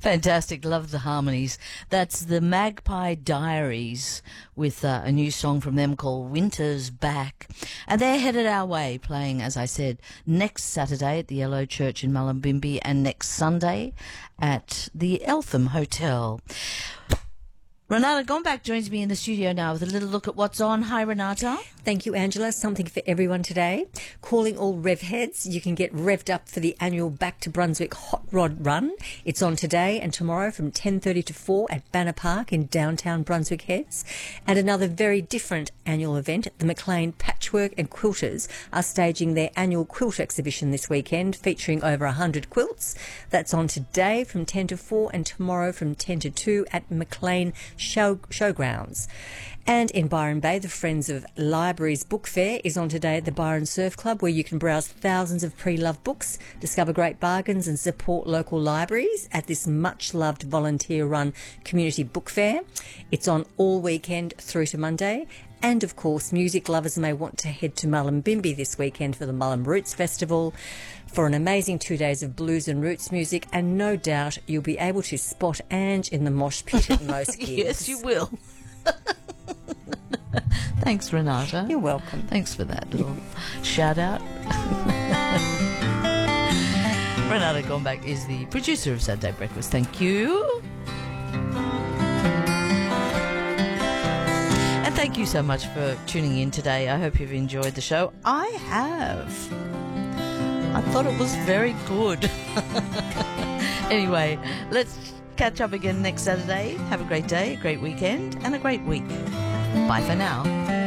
Fantastic. Love the harmonies. That's the Magpie Diaries with a new song from them called Winter's Back. And they're headed our way, playing, as I said, next Saturday at the Yellow Church in Mullumbimby and next Sunday at the Eltham Hotel. Renata Gombach joins me in the studio now with a little look at what's on. Hi, Renata. Thank you, Angela. Something for everyone today. Calling all rev heads. You can get revved up for the annual Back to Brunswick Hot Rod Run. It's on today and tomorrow from 10:30 to 4 at Banner Park in downtown Brunswick Heads. And another very different annual event, the Maclean Patchwork and Quilters are staging their annual quilt exhibition this weekend, featuring over 100 quilts. That's on today from 10 to 4 and tomorrow from 10 to 2 at Maclean Showgrounds. And in Byron Bay, the Friends of Libraries Book Fair is on today at the Byron Surf Club, where you can browse thousands of pre-loved books, discover great bargains and support local libraries at this much-loved volunteer-run community book fair. It's on all weekend through to Monday. And, of course, music lovers may want to head to Mullumbimby this weekend for the Mullum Roots Festival for an amazing 2 days of blues and roots music, and no doubt you'll be able to spot Ange in the mosh pit at most gigs. Yes, you will. Thanks, Renata. You're welcome. Thanks for that little shout-out. Renata Gombach is the producer of Saturday Breakfast. Thank you. And thank you so much for tuning in today. I hope you've enjoyed the show. I have. I thought it was very good. Anyway, let's catch up again next Saturday. Have a great day, a great weekend, and a great week. Bye for now.